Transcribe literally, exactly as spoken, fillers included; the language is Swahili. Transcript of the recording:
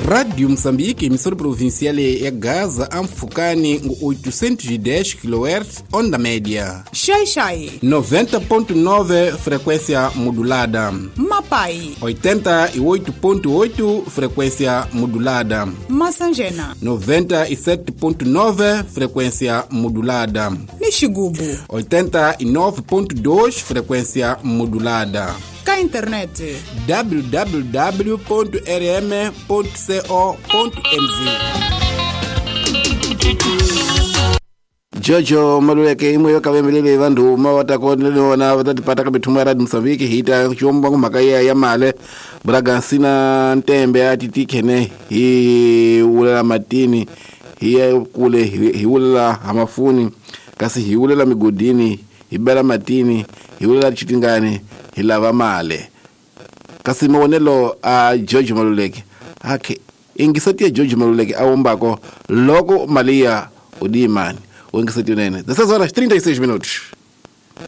Rádio Moçambique, emissora provincial é Gaza, Amfocani, oitocentos e dez quilohertz, onda média. Xai Xai, noventa ponto nove, frequência modulada. Mapai, oitenta e oito ponto oito, frequência modulada. Massangena, noventa e sete ponto nove, frequência modulada. Nishigubu, oitenta e nove ponto dois, frequência modulada. Cá internet, w w w ponto r m ponto co ponto m z. Jojo Maluleke imwe yokavemelele vandu mawatakoneleona vatatipata kabetumwa Radio Moçambique hita chomba kumakaya ya male braga sina ntembe atitikene hi ulela matini hiya kule hiulela hamafuni kasi hiulela migodini hibela matini hiulela chitingani hilava male kasi maonelo a George Maluleke hake ingisatia George Maluleke aombako logo malia udimani. O ingressante nene. dezesseis horas e trinta e seis minutos.